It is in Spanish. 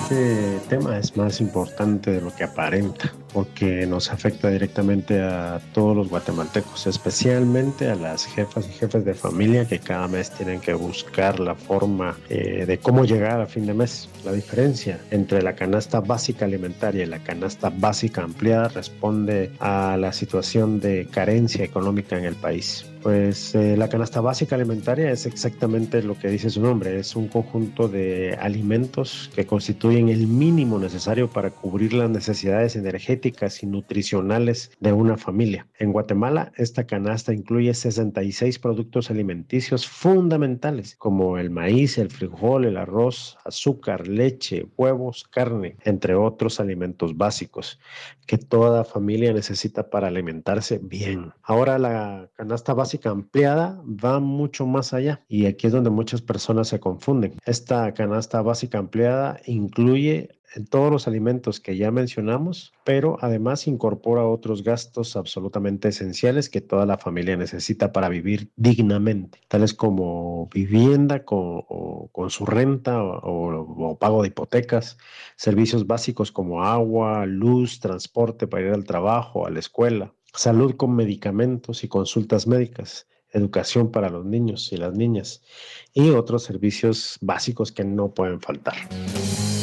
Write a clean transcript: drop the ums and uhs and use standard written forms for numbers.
Este tema es más importante de lo que aparenta, porque nos afecta directamente a todos los guatemaltecos, especialmente a las jefas y jefes de familia que cada mes tienen que buscar la forma de cómo llegar a fin de mes. La diferencia entre la canasta básica alimentaria y la canasta básica ampliada responde a la situación de carencia económica en el país. Pues la canasta básica alimentaria es exactamente lo que dice su nombre, es un conjunto de alimentos que constituyen el mínimo necesario para cubrir las necesidades energéticas y nutricionales de una familia. En Guatemala, esta canasta incluye 66 productos alimenticios fundamentales, como el maíz, el frijol, el arroz, azúcar, leche, huevos, carne, entre otros alimentos básicos que toda familia necesita para alimentarse bien. Ahora la canasta básica ampliada va mucho más allá y aquí es donde muchas personas se confunden. Esta canasta básica ampliada incluye todos los alimentos que ya mencionamos, pero además incorpora otros gastos absolutamente esenciales que toda la familia necesita para vivir dignamente, tales como vivienda con su renta o pago de hipotecas, servicios básicos como agua, luz, transporte para ir al trabajo, a la escuela, salud con medicamentos y consultas médicas, educación para los niños y las niñas y otros servicios básicos que no pueden faltar.